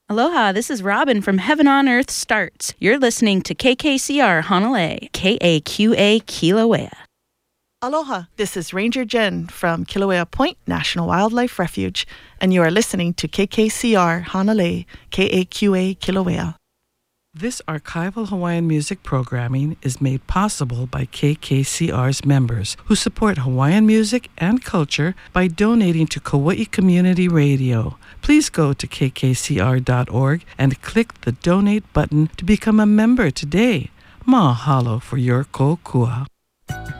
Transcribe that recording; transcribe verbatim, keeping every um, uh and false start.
Aloha, this is Robin from Heaven on Earth Starts. You're listening to K K C R Honolulu, K A Q A Kilauea. Aloha, this is Ranger Jen from Kilauea Point National Wildlife Refuge, and you are listening to K K C R Honolulu, K A Q A Kilauea. This archival Hawaiian music programming is made possible by K K C R's members who support Hawaiian music and culture by donating to Kauai Community Radio. Please go to k k c r dot org and click the donate button to become a member today. Mahalo for your kokua.